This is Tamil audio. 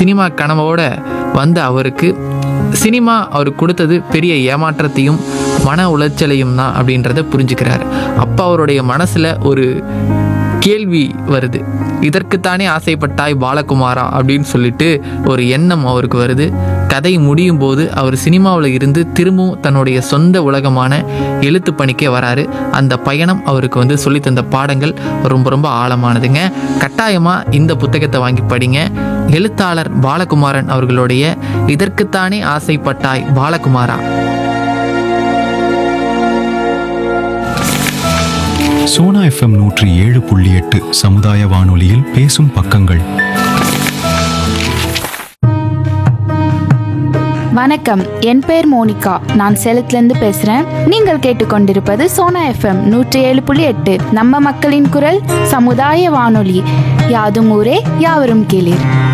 சினிமா கனவோட வந்த அவருக்கு சினிமா அவருக்கு கொடுத்தது பெரிய ஏமாற்றத்தையும் மன உளைச்சலையும் தான் அப்படின்றத புரிஞ்சுக்கிறாரு. அப்போ அவருடைய மனசில் ஒரு கேள்வி வருது. இதற்குத்தானே ஆசைப்பட்டாய் பாலகுமாரா அப்படின்னு சொல்லிட்டு ஒரு எண்ணம் அவருக்கு வருது. கதை முடியும் போது அவர் சினிமாவில் இருந்து திரும்பவும் தன்னுடைய சொந்த உலகமான எழுத்து பணிக்கே வராரு. அந்த பயணம் அவருக்கு சொல்லித்தந்த பாடங்கள் ரொம்ப ரொம்ப ஆழமானதுங்க. கட்டாயமாக இந்த புத்தகத்தை வாங்கி படிங்க. எழுத்தாளர் பாலகுமாரன் அவர்களுடைய இதற்குத்தானே ஆசைப்பட்டாய் பாலகுமாரா. சோனா FM 107.8 சமுதாய வானொலியில் பேசும் பக்கங்கள். வணக்கம், என் பேர் மோனிகா. நான் சேலத்திலிருந்து பேசுறேன். நீங்கள் கேட்டுக்கொண்டிருப்பது சோனா FM 107.8, நம்ம மக்களின் குரல், சமுதாய வானொலி. யாதும் ஊரே யாவரும் கேளீர்.